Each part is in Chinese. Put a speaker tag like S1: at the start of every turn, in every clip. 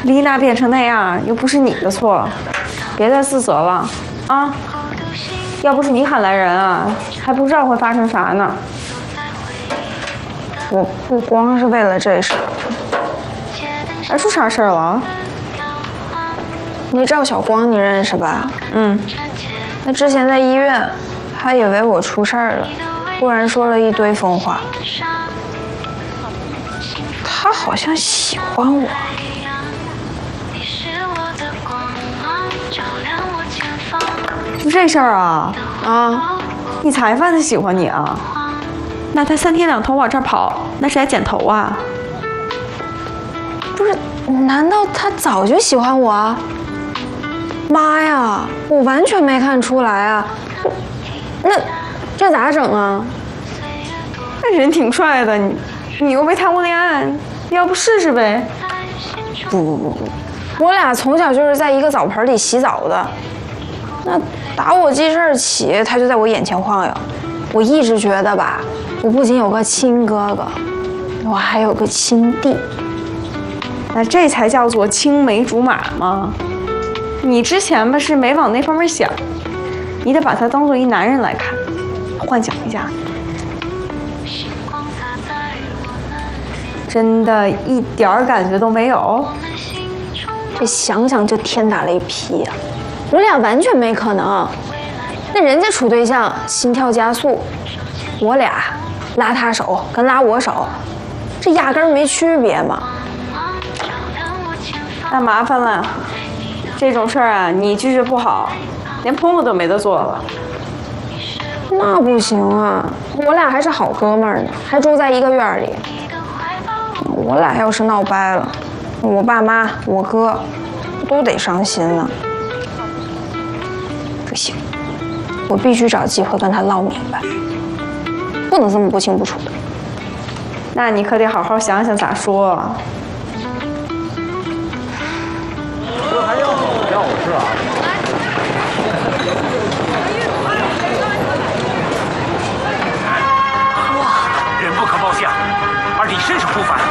S1: 丽娜变成那样，又不是你的错，别再自责了啊！要不是你喊来人啊，还不知道会发生啥呢。
S2: 我不光是为了这事，
S1: 还出啥事儿了？
S2: 那赵晓光你认识吧？
S1: 嗯，
S2: 那之前在医院，还以为我出事儿了，忽然说了一堆疯话。他好像喜欢我。
S1: 就这事儿啊？
S2: 啊，
S1: 你才发现他喜欢你啊？那他3天2头往这儿跑，那是来剪头啊？
S2: 不是，难道他早就喜欢我啊？妈呀，我完全没看出来啊！那这咋整啊？
S1: 那人挺帅的，你又没谈过恋爱，要不试试呗？
S2: 不，我俩从小就是在一个澡盆里洗澡的。那打我记事起，他就在我眼前晃悠。我一直觉得吧，我不仅有个亲哥哥，我还有个亲弟。
S1: 那这才叫做青梅竹马吗？你之前吧是没往那方面想，你得把他当做一男人来看，幻想一下。真的一点儿感觉都没有？
S2: 这想想就天打雷劈呀！我俩完全没可能。那人家处对象心跳加速，我俩拉他手跟拉我手，这压根儿没区别嘛。
S1: 那麻烦了，这种事儿啊，你拒绝不好，连朋友都没得做了。
S2: 那不行啊，我俩还是好哥们儿呢，还住在一个院里。我俩要是闹掰了，我爸妈、我哥都得伤心了。不行，我必须找机会跟他唠明白，不能这么不清不楚的。
S1: 那你可得好好想想咋说啊。
S3: 让我吃啊！哇，人不可貌相，而你身手不凡。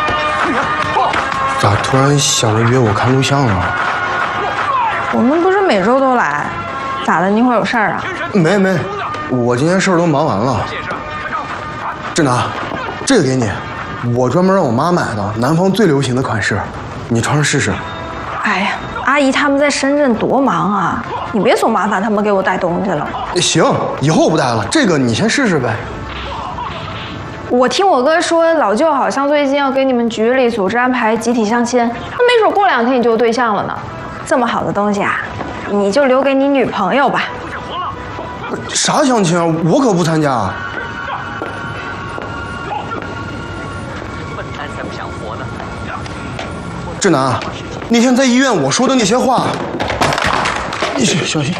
S4: 咋突然想着约我看录像了？
S2: 我们不是每周都来，咋的？你会有事儿啊？
S4: 没，我今天事儿都忙完了。志南，这个给你，我专门让我妈买的，南方最流行的款式，你穿上试试。
S2: 哎呀，阿姨他们在深圳多忙啊，你别总麻烦他们给我带东西了。
S4: 行，以后不带了，这个你先试试呗。
S2: 我听我哥说，老舅好像最近要给你们局里组织安排集体相亲，那没准过2天你就有对象了呢。这么好的东西啊，你就留给你女朋友吧。
S4: 啥相亲啊？我可不参加。
S3: 笨蛋才不想活呢。
S4: 志南，那天在医院我说的那些话，你小心。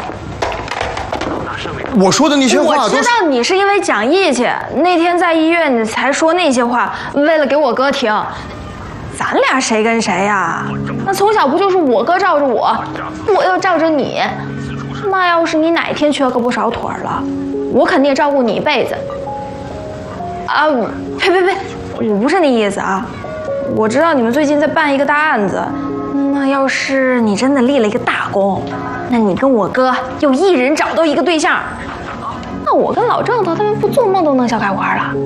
S4: 我说的那些话
S2: 我知道你是因为讲义气，那天在医院你才说那些话，为了给我哥听。咱俩谁跟谁呀？那从小不就是我哥罩着我，我又罩着你。那要是你哪天缺胳膊少腿了，我肯定照顾你一辈子。啊，呸！我不是那意思啊。我知道你们最近在办一个大案子，那要是你真的立了一个大功，那你跟我哥又一人找到一个对象，那我跟老郑头他们不做梦都能笑开花了。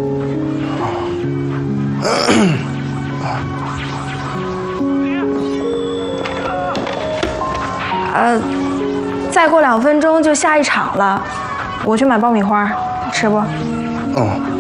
S2: 再过2分钟就下一场了，我去买爆米花，吃不？
S4: 嗯。